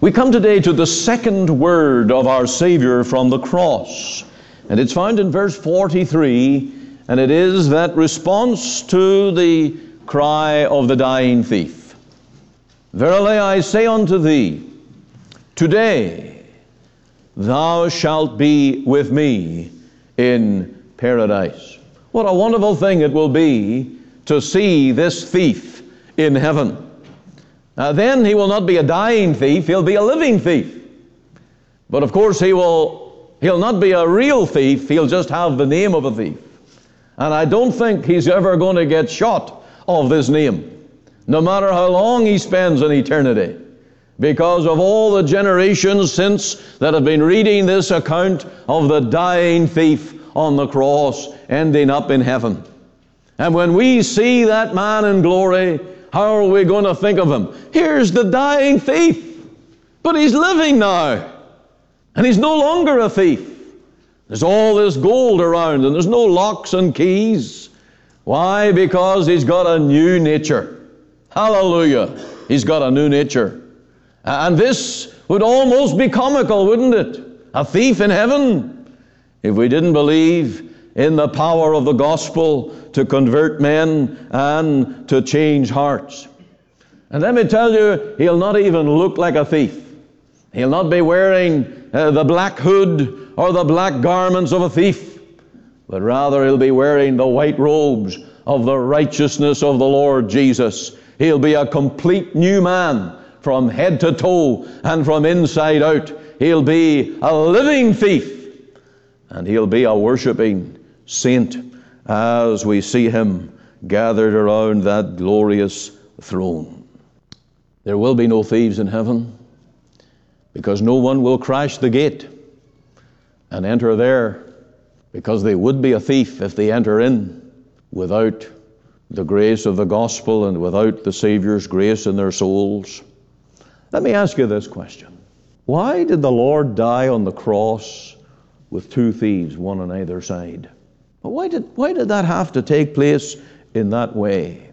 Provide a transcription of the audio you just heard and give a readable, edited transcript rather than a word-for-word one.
We come today to the second word of our Savior from the cross. And it's found in verse 43, and it is that response to the cry of the dying thief. Verily I say unto thee, today thou shalt be with me in paradise. What a wonderful thing it will be to see this thief in heaven. Now then he will not be a dying thief, he'll be a living thief. But of course he'll not be a real thief, he'll just have the name of a thief. And I don't think he's ever going to get shot of this name, no matter how long he spends in eternity, because of all the generations since that have been reading this account of the dying thief on the cross ending up in heaven. And when we see that man in glory, how are we going to think of him? Here's the dying thief, but he's living now, and he's no longer a thief. There's all this gold around, and there's no locks and keys. Why? Because he's got a new nature. Hallelujah. He's got a new nature. And this would almost be comical, wouldn't it? A thief in heaven. If we didn't believe in the power of the gospel to convert men and to change hearts. And let me tell you, he'll not even look like a thief. He'll not be wearing the black hood or the black garments of a thief, but rather he'll be wearing the white robes of the righteousness of the Lord Jesus. He'll be a complete new man from head to toe and from inside out. He'll be a living thief, and he'll be a worshiping saint as we see him gathered around that glorious throne. There will be no thieves in heaven, because no one will crash the gate and enter there, because they would be a thief if they enter in without the grace of the gospel and without the Savior's grace in their souls. Let me ask you this question. Why did the Lord die on the cross with two thieves, one on either side? Why did that have to take place in that way?